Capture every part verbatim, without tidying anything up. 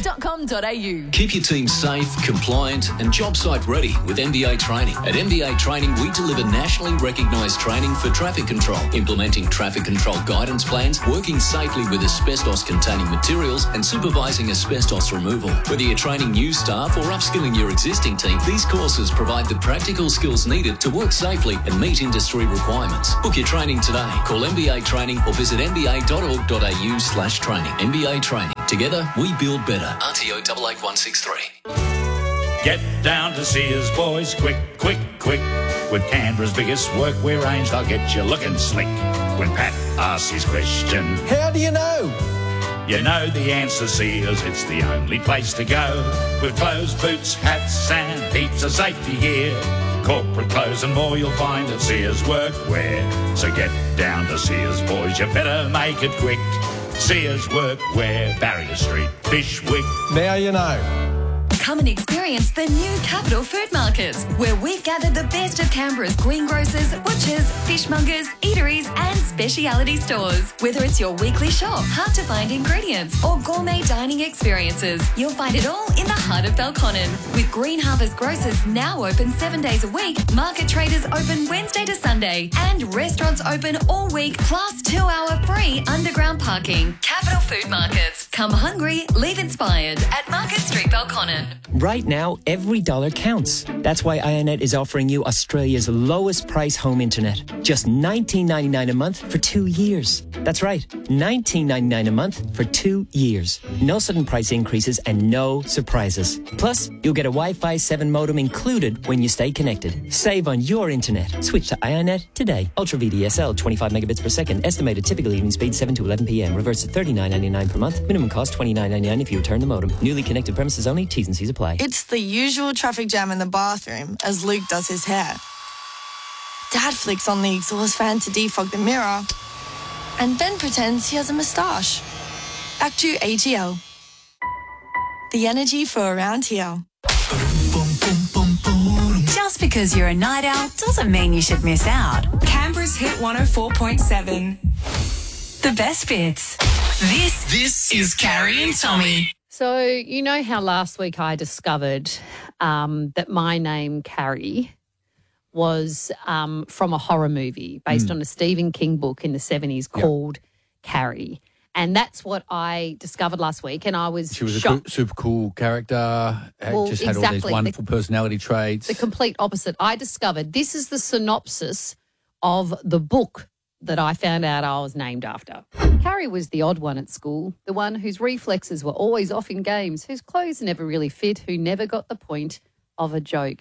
dot com dot a u. Keep your team safe, compliant and job site ready with M B A Training. At M B A Training, we deliver nationally recognised training for traffic control, implementing traffic control guidance plans, working safely with asbestos-containing materials and supervising asbestos removal. Whether you're training new staff or upskilling your existing team, these courses provide the practical skills needed to work safely and meet industry requirements. Book your training today. Call M B A Training or visit m b a dot org dot a u slash training. M B A Training. Together, we build better. R T O eight eight one six three. Get down to Sears, boys, quick, quick, quick. With Canberra's biggest workwear range, they'll get you looking slick. When Pat asks his question, how do you know? You know the answer, Sears, it's the only place to go. With clothes, boots, hats and heaps of safety gear. Corporate clothes and more you'll find at Sears Workwear. So get down to Sears, boys, you better make it quick. Sears Workwear, Barrier Street, Fishwick. Now you know. Come and experience the new Capital Food Market, where we've gathered the best of Canberra's greengrocers, butchers, fishmongers, eateries and speciality stores. Whether it's your weekly shop, hard-to-find ingredients or gourmet dining experiences, you'll find it all in the heart of Belconnen. With Green Harvest Grocers now open seven days a week, market traders open Wednesday to Sunday and restaurants open all week plus two-hour free underground parking. Capital Food Markets. Come hungry, leave inspired at Market Street, Belconnen. Right now, every dollar counts. That's why Ionet is offering you Australia's lowest price home internet. Just nineteen ninety-nine a month for two years. That's right, nineteen ninety-nine a month for two years. No sudden price increases and no surprises. Plus, you'll get a Wi-Fi seven modem included when you stay connected. Save on your internet. Switch to Ionet today. Ultra V D S L, twenty-five megabits per second. Estimated typical evening speed seven to eleven p.m. Reverse at thirty-nine ninety-nine per month. Minimum cost twenty-nine ninety-nine if you return the modem. Newly connected premises only. T's and C's apply. It's the usual traffic jam in the bathroom as Luke does his hair. Dad flicks on the exhaust fan to defog the mirror, and Ben pretends he has a moustache. Back to A G L. The energy for around here. Just because you're a night owl doesn't mean you should miss out. Canberra's Hit one oh four point seven. The best bits. This, this is Carrie and Tommy. So, you know how last week I discovered um, that my name, Carrie, was um, from a horror movie based mm. on a Stephen King book in the seventies yep. called Carrie. And that's what I discovered last week, and I was She was shocked. a super cool character, well, just had exactly. all these wonderful the, personality traits. The complete opposite. I discovered this is the synopsis of the book that I found out I was named after. Carrie was the odd one at school, the one whose reflexes were always off in games, whose clothes never really fit, who never got the point of a joke.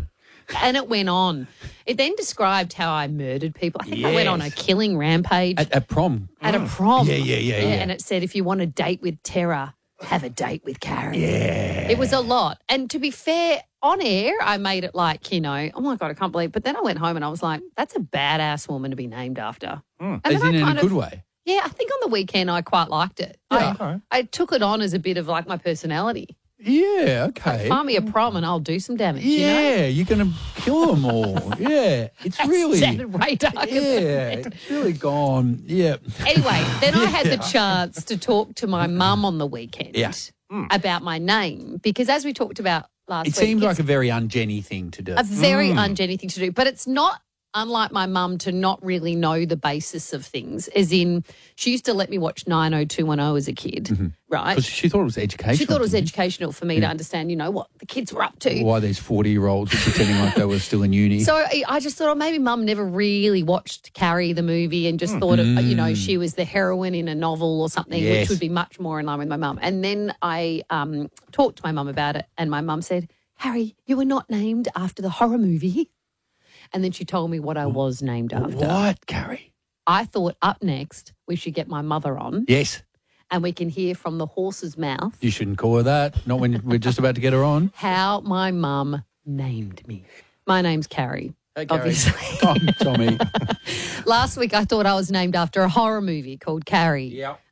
And it went on. It then described how I murdered people. I think yes. I went on a killing rampage. At, at prom. At mm. a prom. Yeah, yeah, yeah, yeah. And it said, if you want a date with terror, have a date with Carrie. Yeah. It was a lot. And to be fair, on air, I made it like, you know, oh, my God, I can't believe it. But then I went home and I was like, that's a badass woman to be named after. Mm. And As in, in a good of, way. Yeah, I think on the weekend I quite liked it. Yeah. I, I took it on as a bit of like my personality. Yeah, okay. Like, find me a prom and I'll do some damage, yeah, you know? Yeah, you're going to kill them all. Yeah, it's that really... sounded way darker Yeah, it's really gone. Yeah. Anyway, then I had yeah. the chance to talk to my mum on the weekend yeah. mm. about my name because as we talked about last it week... It seems like a very un-Jenny thing to do. A very mm. un-Jenny thing to do, but it's not... Unlike my mum to not really know the basis of things, as in she used to let me watch nine oh two one oh as a kid, mm-hmm. right? Because she thought it was educational. She thought it was educational for me yeah. to understand, you know, what the kids were up to. Why these forty-year-olds were pretending like they were still in uni. So I just thought, oh, maybe mum never really watched Carrie the movie and just mm. thought, mm. of, you know, she was the heroine in a novel or something, yes. which would be much more in line with my mum. And then I um, talked to my mum about it and my mum said, Harry, you were not named after the horror movie. And then she told me what I was named after. What, Carrie? I thought up next we should get my mother on. Yes. And we can hear from the horse's mouth. You shouldn't call her that. Not when we're just about to get her on. How my mum named me. My name's Carrie. Hey, Carrie. Obviously. Oh, Tommy. Last week I thought I was named after a horror movie called Carrie. Yeah.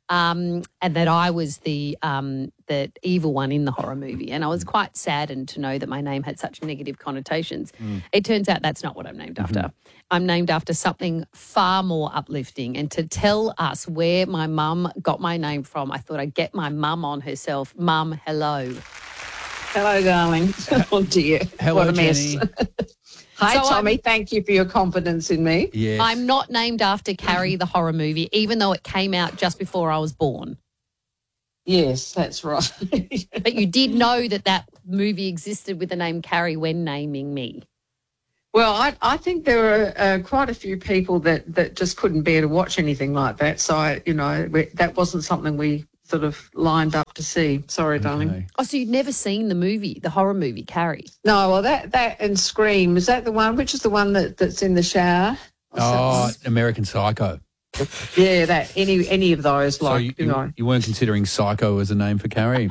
Um, and that I was the um, the evil one in the horror movie. And I was quite saddened to know that my name had such negative connotations. Mm. It turns out that's not what I'm named mm-hmm. after. I'm named after something far more uplifting. And to tell us where my mum got my name from, I thought I'd get my mum on herself. Mum, hello. Hello, darling. Oh, dear. Hello, what a mess. Jenny. Hi, So Tommy. I'm, Thank you for your confidence in me. Yes. I'm not named after Carrie, the horror movie, even though it came out just before I was born. Yes, that's right. But you did know that that movie existed with the name Carrie when naming me. Well, I, I think there were uh, quite a few people that, that just couldn't bear to watch anything like that. So, I, you know, we, that wasn't something we sort of lined up to see. Sorry, Okay. darling. Oh, so you'd never seen the movie, the horror movie, Carrie? No, well, that that and Scream, is that the one? Which is the one that, that's in the shower? Oh, American Psycho. Yeah, that any any of those, like, so you, you know. you weren't considering Psycho as a name for Carrie.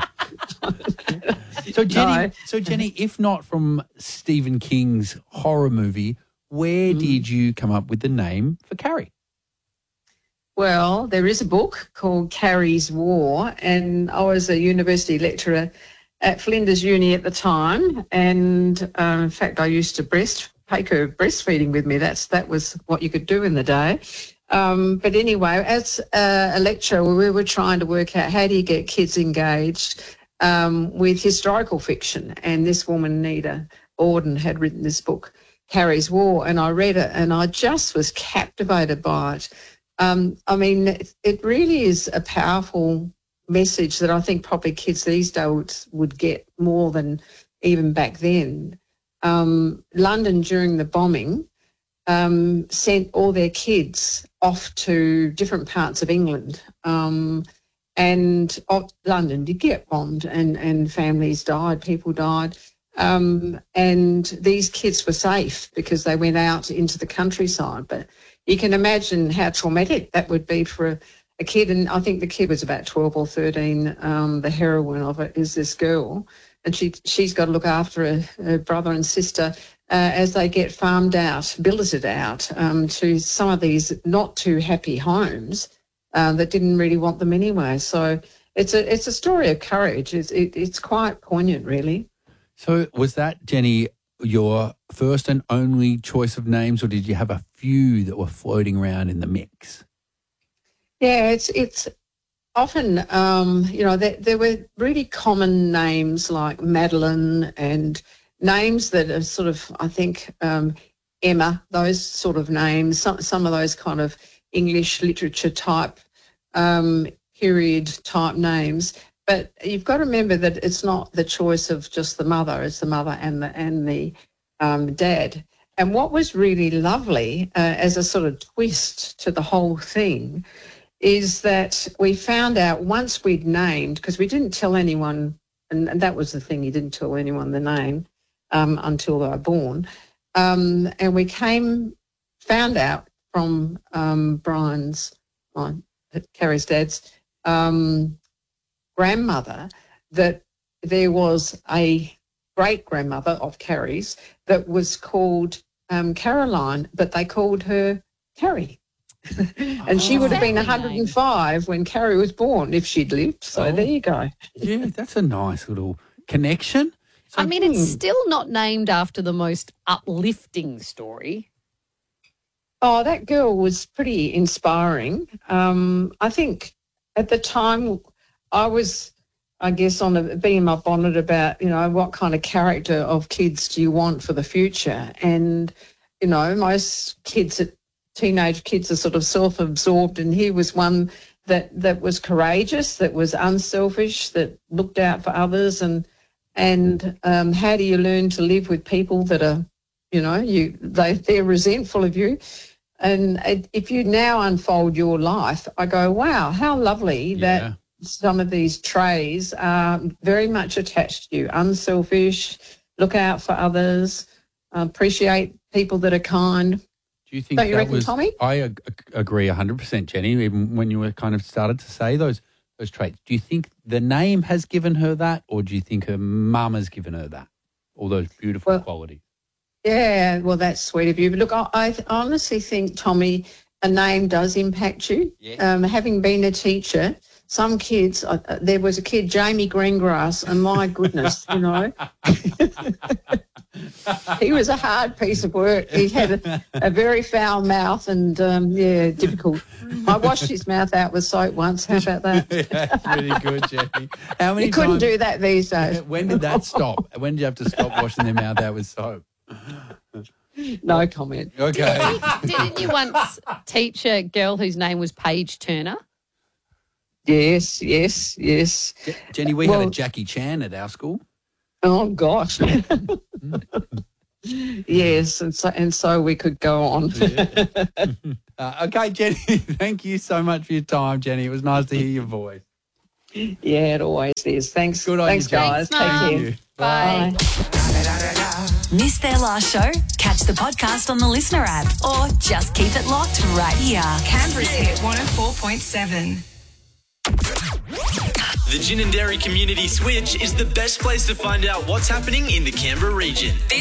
So Jenny, No. so Jenny, if not from Stephen King's horror movie, where Mm. did you come up with the name for Carrie? Well, there is a book called Carrie's War, and I was a university lecturer at Flinders Uni at the time, and um, in fact, I used to breast take her breastfeeding with me. That's that was what you could do in the day. Um, but anyway, as a, a lecturer, we were trying to work out how do you get kids engaged um, with historical fiction, and this woman, Nita Auden, had written this book, Carrie's War, and I read it, and I just was captivated by it. Um, I mean, it, it really is a powerful message that I think probably kids these days would get more than even back then. Um, London during the bombing um, sent all their kids off to different parts of England, um, and oh, London did get bombed, and, and families died, people died. Um, and these kids were safe because they went out into the countryside. But you can imagine how traumatic that would be for a, a kid. And I think the kid was about twelve or thirteen. Um, the heroine of it is this girl. And she, she's got to look after her, her brother and sister uh, as they get farmed out, billeted out um, to some of these not too happy homes uh, that didn't really want them anyway. So it's a it's a story of courage. It's, it, it's quite poignant, really. So was that, Jenny, your first and only choice of names, or did you have a few that were floating around in the mix? Yeah, it's it's often, um, you know, there, there were really common names like Madeline and names that are sort of, I think, um, Emma, those sort of names, some, some of those kind of English literature type, um, period type names. But you've got to remember that it's not the choice of just the mother, it's the mother and the and the um, dad. And what was really lovely uh, as a sort of twist to the whole thing is that we found out once we'd named, because we didn't tell anyone, and, and that was the thing, you didn't tell anyone the name um, until they were born. Um, and we came, found out from um, Brian's, my, Carrie's dad's, um, grandmother that there was a great-grandmother of Carrie's that was called um, Caroline, but they called her Carrie. And oh, she would have been one hundred and five name. When Carrie was born if she'd lived. So oh, there you go. Yeah, that's a nice little connection. So, I mean, it's still not named after the most uplifting story. Oh, that girl was pretty inspiring. Um, I think at the time I was, I guess, on a being my bonnet about, you know, what kind of character of kids do you want for the future? And, you know, most kids, teenage kids are sort of self-absorbed, and here was one that, that was courageous, that was unselfish, that looked out for others. And and um, how do you learn to live with people that are, you know, you they, they're resentful of you? And if you now unfold your life, I go, wow, how lovely yeah. that some of these traits are very much attached to you. Unselfish, look out for others, appreciate people that are kind. Do you think Don't you that reckon, was, Tommy? I ag- agree one hundred percent, Jenny, even when you were kind of started to say those those traits. Do you think the name has given her that, or do you think her mum has given her that, all those beautiful well, qualities? Yeah, well, that's sweet of you. But look, I, I honestly think, Tommy, a name does impact you. Yeah. Um, having been a teacher, some kids, uh, there was a kid, Jamie Greengrass, and my goodness, you know, he was a hard piece of work. He had a, a very foul mouth and, um, yeah, difficult. I washed his mouth out with soap once. How about that? That's really good, Jenny. How many You couldn't times, do that these days. When did that stop? When did you have to stop washing their mouth out with soap? No comment. Okay. Didn't you once teach a girl whose name was Paige Turner? Yes, yes, yes. Je- Jenny, we Well- had a Jackie Chan at our school. Oh, gosh. Yes, and so, and so we could go on. Uh, okay, Jenny, thank you so much for your time, Jenny. It was nice to hear your voice. Yeah, it always is. Thanks, Good on thanks, you, Jenny. guys. Thanks, Mum. Take Thank care. you. Bye. Missed their last show? Catch the podcast on the Listener app or just keep it locked right here. Canberra's Hit one oh four point seven. The Gin and Dairy Community Switch is the best place to find out what's happening in the Canberra region. This